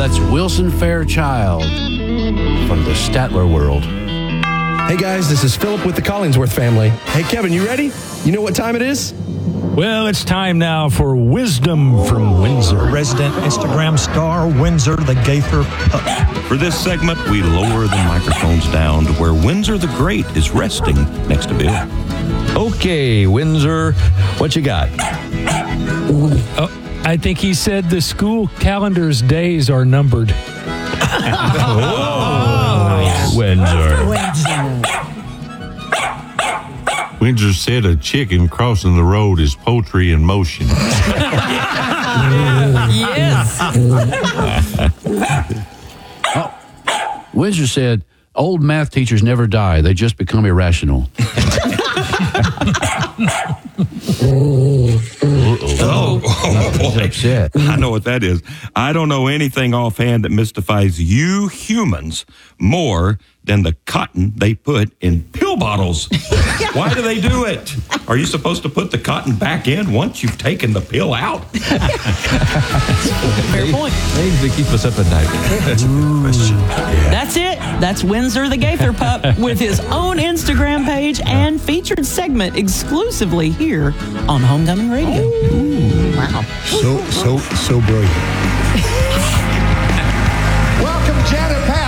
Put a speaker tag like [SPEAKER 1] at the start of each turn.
[SPEAKER 1] That's Wilson Fairchild from the Statler world.
[SPEAKER 2] Hey guys, this is Philip with the Collingsworth family. Hey Kevin, you ready? You know what time it is?
[SPEAKER 3] Well, it's time now for Wisdom from Windsor.
[SPEAKER 4] Resident Instagram star, Windsor the Gaither Pup.
[SPEAKER 5] For this segment, we lower the microphones down to where Windsor the Great is resting next to Bill.
[SPEAKER 3] Okay, Windsor, what you got? Oh, I think he said the school calendar's days are numbered. Windsor.
[SPEAKER 6] Windsor said a chicken crossing the road is poetry in motion.
[SPEAKER 7] Yes.
[SPEAKER 1] Windsor said, old math teachers never die. They just become irrational.
[SPEAKER 5] Oh boy.
[SPEAKER 1] Upset.
[SPEAKER 5] I know what that is. I don't know anything offhand that mystifies you humans more than the cotton they put in pill bottles. Why do they do it? Are you supposed to put the cotton back in once you've taken the pill out?
[SPEAKER 7] Fair point.
[SPEAKER 3] Things that keep us up at night.
[SPEAKER 5] That's a good question.
[SPEAKER 7] That's it. That's Windsor the Gaither Pup with his own Instagram page and featured segment exclusively here on Homecoming Radio. Wow.
[SPEAKER 8] So brilliant.
[SPEAKER 9] Welcome, Janet Pat.